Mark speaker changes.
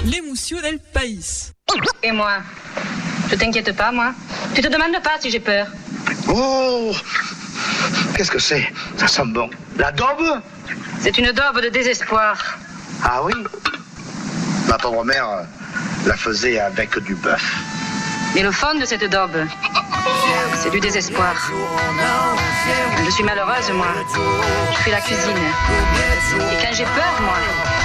Speaker 1: les Muccio del País.
Speaker 2: Et moi? Je t'inquiète pas, moi. Tu te demandes pas si j'ai peur.
Speaker 3: Oh! Qu'est-ce que c'est? Ça sent bon. La daube?
Speaker 2: C'est une daube de désespoir.
Speaker 3: Ah oui? Ma pauvre mère la faisait avec du bœuf.
Speaker 2: Mais le fond de cette daube, c'est du désespoir. Quand je suis malheureuse, moi, je fais la cuisine. Et quand j'ai peur, moi,